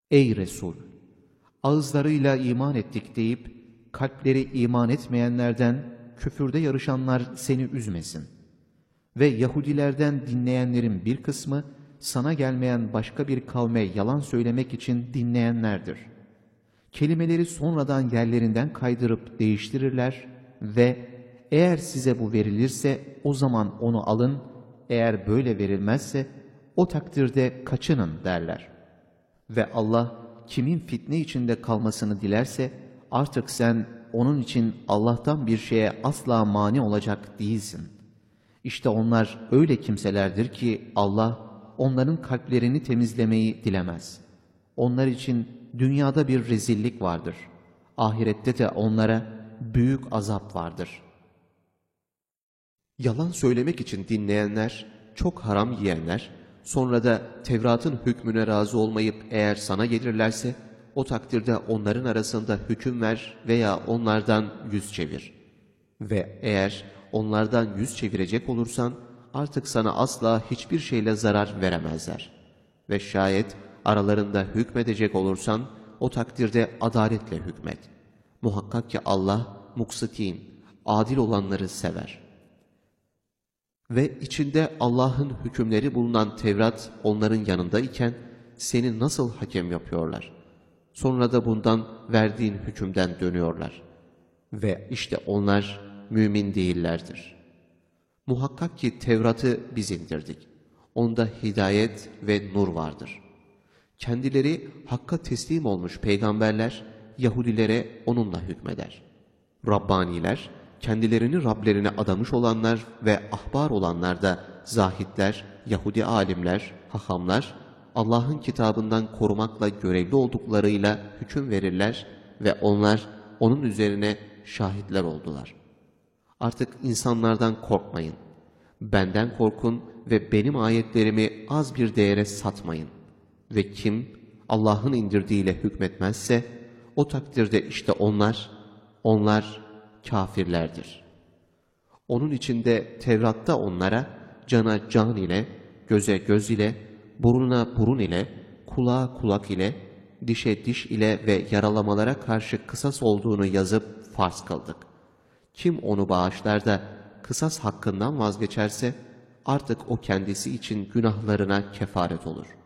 Ey Resul! Ağızlarıyla iman ettik deyip, kalpleri iman etmeyenlerden, küfürde yarışanlar seni üzmesin. Ve Yahudilerden dinleyenlerin bir kısmı, sana gelmeyen başka bir kavme yalan söylemek için dinleyenlerdir. Kelimeleri sonradan yerlerinden kaydırıp değiştirirler ve eğer size bu verilirse o zaman onu alın, eğer böyle verilmezse o takdirde kaçının derler. Ve Allah kimin fitne içinde kalmasını dilerse artık sen onun için Allah'tan bir şeye asla mani olacak değilsin. İşte onlar öyle kimselerdir ki Allah onların kalplerini temizlemeyi dilemez. Onlar için dünyada bir rezillik vardır. Ahirette de onlara büyük azap vardır. Yalan söylemek için dinleyenler, çok haram yiyenler, sonra da Tevrat'ın hükmüne razı olmayıp eğer sana gelirlerse, o takdirde onların arasında hüküm ver veya onlardan yüz çevir. Ve eğer onlardan yüz çevirecek olursan, artık sana asla hiçbir şeyle zarar veremezler. Ve şayet aralarında hükmedecek olursan, o takdirde adaletle hükmet. Muhakkak ki Allah, muksitin, adil olanları sever. Ve içinde Allah'ın hükümleri bulunan Tevrat onların yanında iken seni nasıl hakem yapıyorlar? Sonra da bundan verdiğin hükümden dönüyorlar. Ve işte onlar mümin değillerdir. Muhakkak ki Tevrat'ı biz indirdik. Onda hidayet ve nur vardır. Kendileri Hakk'a teslim olmuş peygamberler Yahudilere onunla hükmeder. Rabbaniler, kendilerini Rablerine adamış olanlar ve ahbar olanlar da zahitler, Yahudi alimler, hahamlar, Allah'ın kitabından korumakla görevli olduklarıyla hüküm verirler ve onlar onun üzerine şahitler oldular. Artık insanlardan korkmayın. Benden korkun ve benim ayetlerimi az bir değere satmayın. Ve kim Allah'ın indirdiğiyle hükmetmezse, o takdirde işte onlar kafirlerdir. Onun içinde Tevrat'ta onlara cana can ile, göze göz ile, buruna burun ile, kulağa kulak ile, dişe diş ile ve yaralamalara karşı kısas olduğunu yazıp farz kıldık. Kim onu bağışlar da kısas hakkından vazgeçerse artık o kendisi için günahlarına kefaret olur.